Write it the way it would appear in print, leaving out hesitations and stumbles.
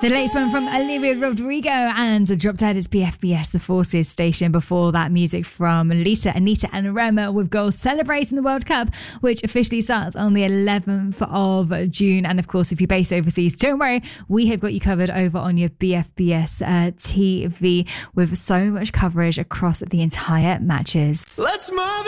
The latest one from Olivia Rodrigo and Drop Dead is BFBS, the Forces station. Before that, music from Lisa, Anita and Rema with Goals celebrating the World Cup, which officially starts on the 11th of June. And of course, if you're based overseas, don't worry, we have got you covered over on your BFBS TV with so much coverage across the entire matches. Let's move